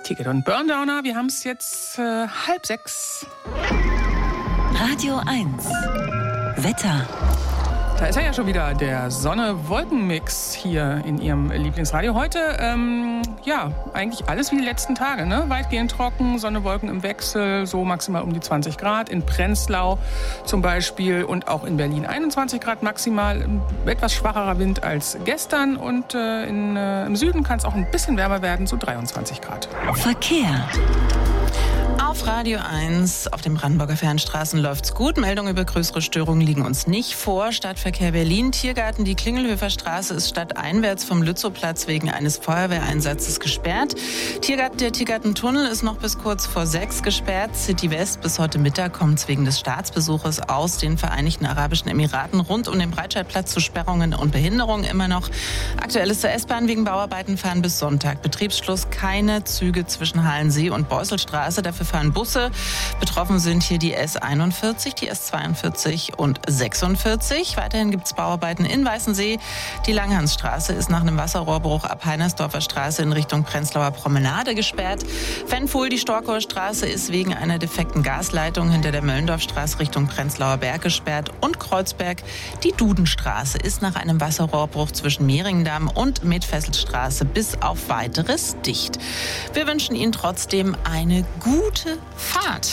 Ticket und Burndowner. Wir haben es jetzt 5:30. Radio 1. Wetter. Da ist er ja schon wieder, der Sonne-Wolken-Mix hier in Ihrem Lieblingsradio. Heute, eigentlich alles wie die letzten Tage, ne? Weitgehend trocken, Sonne, Wolken im Wechsel, so maximal um die 20 Grad. In Prenzlau zum Beispiel und auch in Berlin 21 Grad maximal. Etwas schwacherer Wind als gestern und im Süden kann es auch ein bisschen wärmer werden, so 23 Grad. Verkehr. Auf Radio 1 auf den Brandenburger Fernstraßen läuft's gut. Meldungen über größere Störungen liegen uns nicht vor. Stadtverkehr Berlin, Tiergarten, die Klingelhöfer Straße ist stadteinwärts vom Lützowplatz wegen eines Feuerwehreinsatzes gesperrt. Der Tiergartentunnel ist noch bis kurz vor 6 gesperrt. City West bis heute Mittag kommt es wegen des Staatsbesuches aus den Vereinigten Arabischen Emiraten rund um den Breitscheidplatz zu Sperrungen und Behinderungen immer noch. Aktuell ist der S-Bahn wegen Bauarbeiten fahren bis Sonntag. Betriebsschluss, keine Züge zwischen Hallensee und Beusselstraße. Dafür fahren Busse. Betroffen sind hier die S41, die S42 und 46. Weiterhin gibt es Bauarbeiten in Weißensee. Die Langhansstraße ist nach einem Wasserrohrbruch ab Heinersdorfer Straße in Richtung Prenzlauer Promenade gesperrt. Fenfuhl, die Storkower Straße, ist wegen einer defekten Gasleitung hinter der Möllendorfstraße Richtung Prenzlauer Berg gesperrt. Und Kreuzberg, die Dudenstraße, ist nach einem Wasserrohrbruch zwischen Mehringdamm und Medfesselstraße bis auf Weiteres dicht. Wir wünschen Ihnen trotzdem eine gute Fahrt.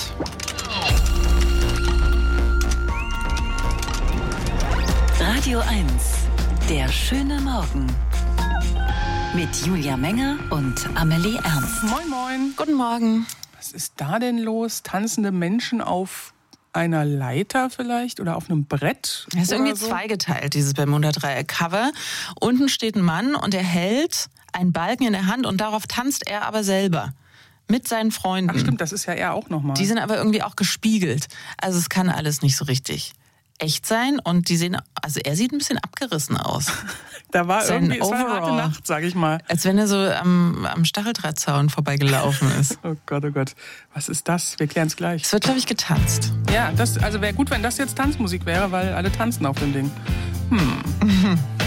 Radio 1. Der schöne Morgen. Mit Julia Menger und Amelie Ernst. Moin, moin. Guten Morgen. Was ist da denn los? Tanzende Menschen auf einer Leiter vielleicht oder auf einem Brett? Es ist irgendwie so? zweigeteilt, dieses Bermuda-Dreieck-Cover. Unten steht ein Mann und er hält einen Balken in der Hand und darauf tanzt er aber selber. Mit seinen Freunden. Ach stimmt, das ist ja er auch nochmal. Die sind aber irgendwie auch gespiegelt. Also es kann alles nicht so richtig echt sein. Und die sehen, also er sieht ein bisschen abgerissen aus. Da war Sein irgendwie, es war eine harte Overall. Nacht, sag ich mal. Als wenn er so am Stacheldrahtzaun vorbeigelaufen ist. Oh Gott, oh Gott. Was ist das? Wir klären es gleich. Es wird, glaube ich, getanzt. Ja, also wäre gut, wenn das jetzt Tanzmusik wäre, weil alle tanzen auf dem Ding.